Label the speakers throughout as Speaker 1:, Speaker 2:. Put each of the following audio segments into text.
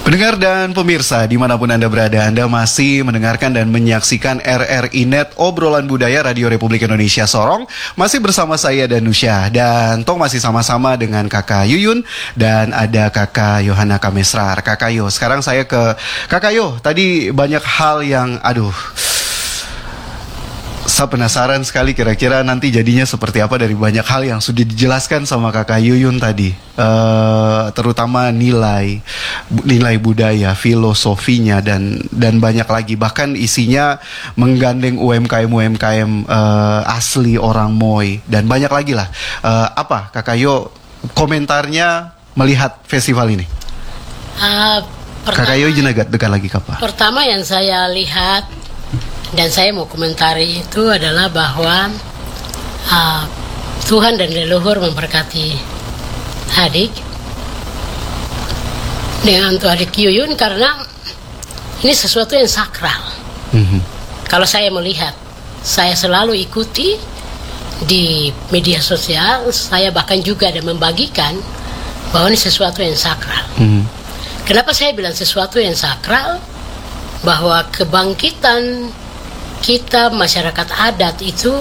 Speaker 1: Pendengar dan pemirsa dimanapun Anda berada, Anda masih mendengarkan dan menyaksikan RRI Net, obrolan budaya Radio Republik Indonesia Sorong. Masih bersama saya Danusya, dan Tong masih sama-sama dengan Kakak Yuyun dan ada Kakak Yohana Kamesrar. Kakak Yo, sekarang saya ke Kakak Yo. Tadi banyak hal yang saya penasaran sekali kira-kira nanti jadinya seperti apa dari banyak hal yang sudah dijelaskan sama Kakak Yuyun tadi, terutama nilai budaya, filosofinya dan banyak lagi. Bahkan isinya menggandeng UMKM asli orang Moy dan banyak lagi lah. Apa Kakak Yo komentarnya melihat festival ini? Kakak Yo jenagat dekat lagi kapa? Pertama yang saya lihat dan saya mau komentari itu adalah bahwa Tuhan dan leluhur memberkati adik dengan untuk adik Yuyun, karena ini sesuatu yang sakral. Kalau saya melihat, saya selalu ikuti di media sosial, saya bahkan juga ada membagikan bahwa ini sesuatu yang sakral. Kenapa saya bilang sesuatu yang sakral? Bahwa kebangkitan kita masyarakat adat itu,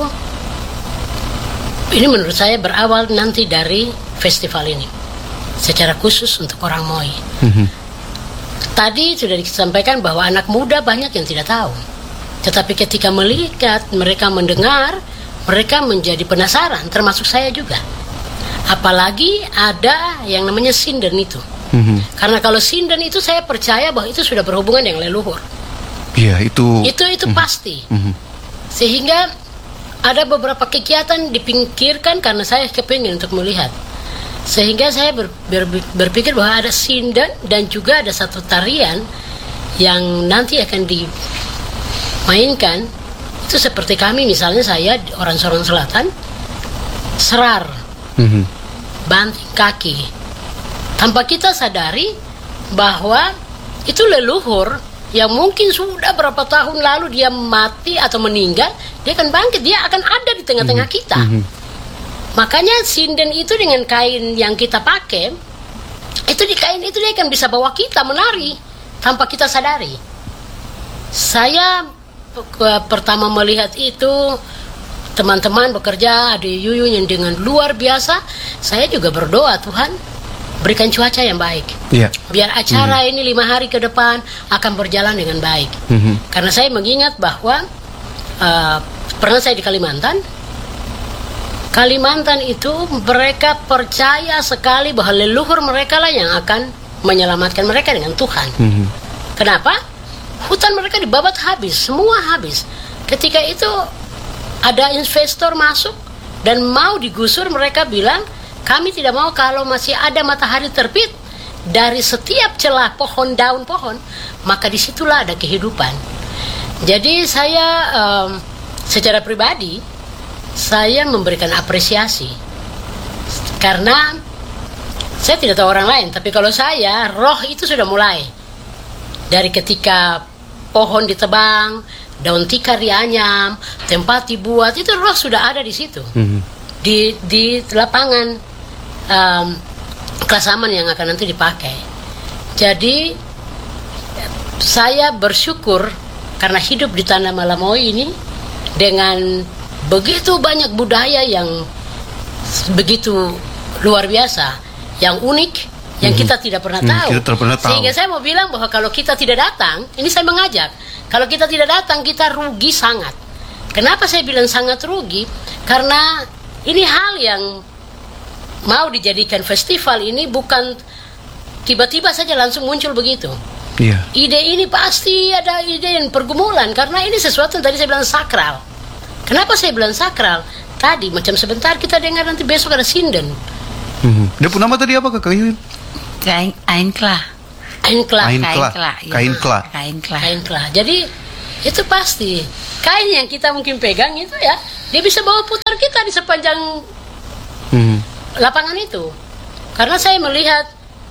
Speaker 1: ini menurut saya berawal nanti dari festival ini secara khusus untuk orang Moy. Tadi sudah disampaikan bahwa anak muda banyak yang tidak tahu, tetapi ketika melihat, mereka mendengar, mereka menjadi penasaran, termasuk saya juga. Apalagi ada yang namanya sinden itu. Karena kalau sinden itu saya percaya bahwa itu sudah berhubungan dengan leluhur. Iya, itu pasti. Sehingga ada beberapa kegiatan dipinggirkan karena saya kepingin untuk melihat. Sehingga saya berpikir bahwa ada sinden dan juga ada satu tarian yang nanti akan dimainkan. Itu seperti kami, misalnya saya orang Sorong Selatan, serar, banting kaki. Tanpa kita sadari bahwa itu leluhur yang mungkin sudah berapa tahun lalu dia mati atau meninggal, dia akan bangkit, dia akan ada di tengah-tengah kita. Makanya sinden itu dengan kain yang kita pakai, itu di kain itu dia akan bisa bawa kita menari tanpa kita sadari. Saya pertama melihat itu, teman-teman bekerja, ada Yuyun yang dengan luar biasa. Saya juga berdoa, Tuhan berikan cuaca yang baik, biar acara ini 5 hari ke depan akan berjalan dengan baik. Karena saya mengingat bahwa pernah saya di Kalimantan itu mereka percaya sekali bahwa leluhur mereka lah yang akan menyelamatkan mereka dengan Tuhan. Kenapa? Hutan mereka dibabat habis, semua habis. Ketika itu ada investor masuk dan mau digusur, mereka bilang, kami tidak mau kalau masih ada matahari terbit dari setiap celah pohon, daun pohon, maka disitulah ada kehidupan. Jadi saya secara pribadi, saya memberikan apresiasi. Karena saya tidak tahu orang lain, tapi kalau saya, roh itu sudah mulai. Dari ketika pohon ditebang, daun tikar dianyam, tempat dibuat, itu roh sudah ada di situ. Di lapangan Klasaman yang akan nanti dipakai. Jadi saya bersyukur karena hidup di Tanah Malamoy ini dengan begitu banyak budaya yang begitu luar biasa, yang unik, yang kita tidak pernah tahu. Sehingga saya mau bilang bahwa kalau kita tidak datang, ini saya mengajak, kalau kita tidak datang kita rugi sangat. Kenapa saya bilang sangat rugi? Karena ini hal yang mau dijadikan festival ini bukan tiba-tiba saja langsung muncul begitu. Ide ini pasti ada ide yang pergumulan, karena ini sesuatu yang tadi saya bilang sakral. Kenapa saya bilang sakral? Tadi macam sebentar kita dengar, nanti besok ada sinden. Dia pun nama tadi apa Kakak Yuyun?
Speaker 2: Kain klah. Jadi itu pasti kain yang kita mungkin pegang itu ya, dia bisa bawa putar kita di sepanjang lapangan itu. Karena saya melihat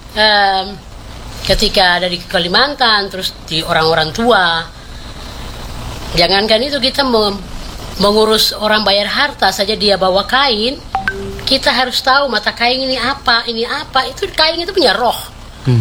Speaker 2: ketika ada di Kalimantan, terus di orang-orang tua, jangankan itu, kita mengurus orang bayar harta saja, dia bawa kain, kita harus tahu mata kain ini apa, itu kain itu punya roh.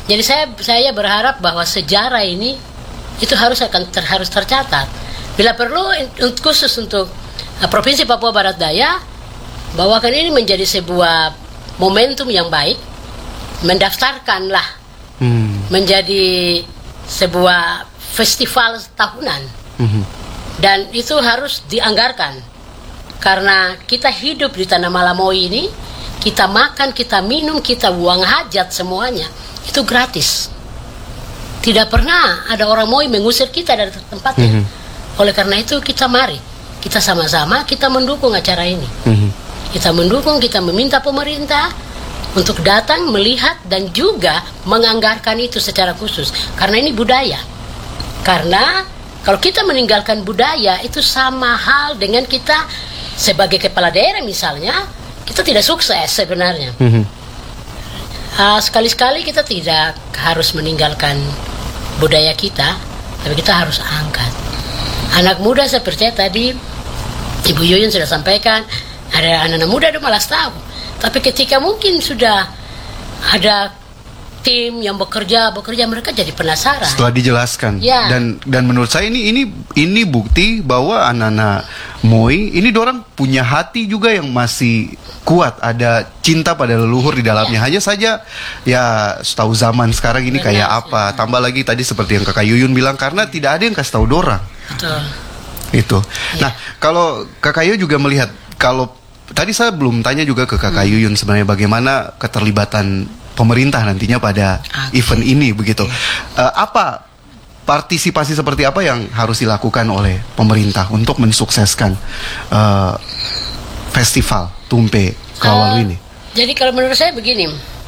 Speaker 2: Jadi saya berharap bahwa sejarah ini itu harus tercatat. Bila perlu khusus untuk Provinsi Papua Barat Daya, bahwakan ini menjadi sebuah momentum yang baik, mendaftarkanlah menjadi sebuah festival tahunan. Dan itu harus dianggarkan, karena kita hidup di Tanah Malamoy ini, kita makan, kita minum, kita uang hajat semuanya itu gratis. Tidak pernah ada orang Moi mengusir kita dari tempatnya. Oleh karena itu kita mari, kita sama-sama kita mendukung acara ini. Kita mendukung, kita meminta pemerintah untuk datang melihat dan juga menganggarkan itu secara khusus, karena ini budaya. Karena kalau kita meninggalkan budaya itu sama hal dengan kita sebagai kepala daerah misalnya, kita tidak sukses sebenarnya. Sekali-sekali kita tidak harus meninggalkan budaya kita, tapi kita harus angkat. Anak muda saya percaya tadi Ibu Yuyun sudah sampaikan, ada anak-anak muda itu malas tahu. Tapi ketika mungkin sudah ada tim yang bekerja mereka jadi penasaran.
Speaker 3: Setelah dijelaskan,
Speaker 2: ya.
Speaker 3: dan menurut saya ini bukti bahwa anak-anak Moi ini dorang punya hati juga yang masih kuat, ada cinta pada leluhur di dalamnya. Hanya saja ya setahu zaman sekarang ini kayak apa. Tambah lagi tadi seperti yang Kakak Yuyun bilang, karena tidak ada yang kasih tahu dorang.
Speaker 2: Betul.
Speaker 3: Itu. Nah, kalau Kakak Yuyun juga melihat, kalau tadi saya belum tanya juga ke Kakak Yuyun sebenarnya bagaimana keterlibatan pemerintah nantinya pada event ini begitu. Apa partisipasi seperti apa yang harus dilakukan oleh pemerintah untuk mensukseskan festival Tumpe Kawalu ini?
Speaker 2: Jadi kalau menurut saya begini,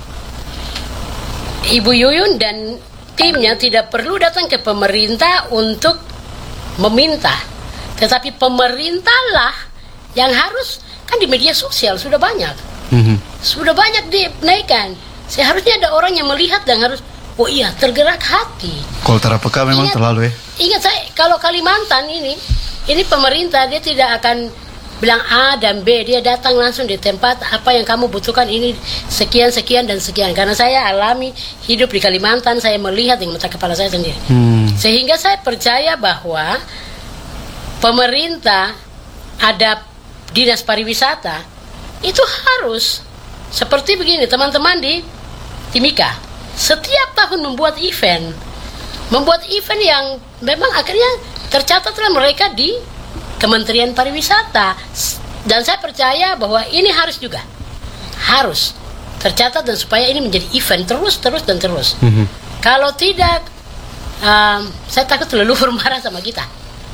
Speaker 2: Ibu Yuyun dan timnya tidak perlu datang ke pemerintah untuk meminta, tetapi pemerintahlah yang harus, kan di media sosial sudah banyak, sudah banyak dinaikkan. Seharusnya ada orang yang melihat dan harus, oh iya, tergerak hati.
Speaker 3: Kalau terapeka memang terlalu ya.
Speaker 2: Ingat saya, kalau Kalimantan ini pemerintah dia tidak akan bilang A dan B, dia datang langsung di tempat apa yang kamu butuhkan ini sekian dan sekian. Karena saya alami hidup di Kalimantan, saya melihat dengan mata kepala saya sendiri. Sehingga saya percaya bahwa pemerintah, ada dinas pariwisata itu harus seperti begini, teman-teman di Timika setiap tahun membuat event yang memang akhirnya tercatatlah mereka di Kementerian Pariwisata. Dan saya percaya bahwa ini harus tercatat, dan supaya ini menjadi event terus. Kalau tidak, saya takut leluhur marah sama kita.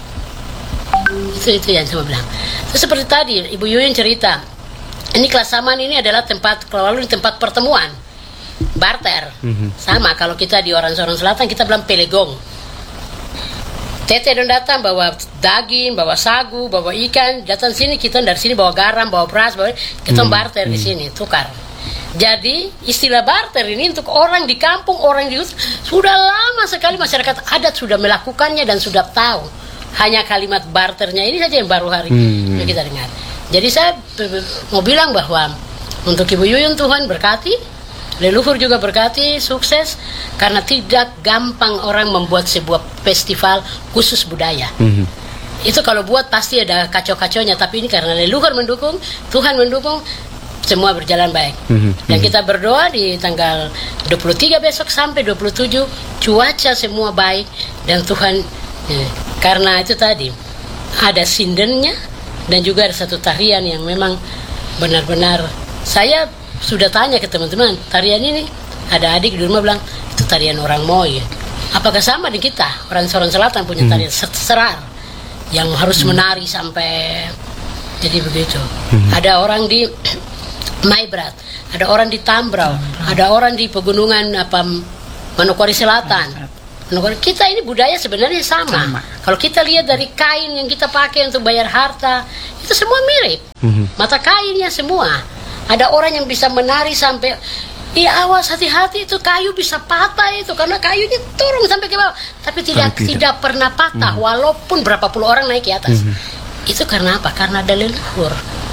Speaker 2: Itu yang saya bilang. Terus seperti tadi Ibu Yuyun cerita, ini Klasaman ini adalah tempat pertemuan, barter. Sama kalau kita di Orang-Orang Selatan kita bilang pelegong. Tete dong datang bawa daging, bawa sagu, bawa ikan, datang sini, kita dari sini bawa garam, bawa beras, kita barter di sini, tukar. Jadi istilah barter ini untuk orang di kampung, orang di hutan, sudah lama sekali masyarakat adat sudah melakukannya dan sudah tahu. Hanya kalimat barternya ini saja yang baru hari ini kita dengar. Jadi saya mau bilang bahwa untuk Ibu Yuyun, Tuhan berkati, leluhur juga berkati, sukses, karena tidak gampang orang membuat sebuah festival khusus budaya. Itu kalau buat pasti ada kacau-kacaunya, tapi ini karena leluhur mendukung, Tuhan mendukung, semua berjalan baik. Dan kita berdoa di tanggal 23 besok sampai 27 cuaca semua baik, dan Tuhan karena itu tadi ada sindennya, dan juga ada satu tarian yang memang benar-benar saya sudah tanya ke teman-teman, tarian ini ada adik di rumah bilang itu tarian orang Moi. Apakah sama dengan kita orang Selatan punya tarian serar yang harus menari sampai jadi begitu. Ada orang di Maibrat, ada orang di Tambrau, ada orang di pegunungan Manokwari Selatan. Kita ini budaya sebenarnya sama. Kalau kita lihat dari kain yang kita pakai untuk bayar harta, itu semua mirip. Mata kainnya semua. Ada orang yang bisa menari sampai, awas hati-hati, itu kayu bisa patah itu karena kayunya turun sampai ke bawah. Tapi tidak pernah patah walaupun berapa puluh orang naik ke atas. Itu karena apa? Karena ada leluhur.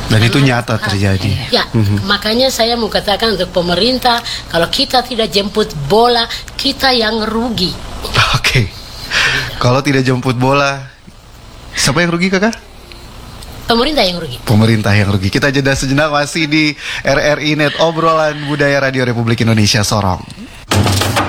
Speaker 3: Dan itu nyata terjadi.
Speaker 2: Ya, makanya saya mau katakan untuk pemerintah, kalau kita tidak jemput bola, kita yang rugi.
Speaker 3: Oke. Kalau tidak jemput bola, siapa yang rugi, Kakak?
Speaker 2: Pemerintah yang rugi.
Speaker 3: Pemerintah yang rugi. Kita jeda sejenak, masih di RRI Net, obrolan budaya Radio Republik Indonesia Sorong.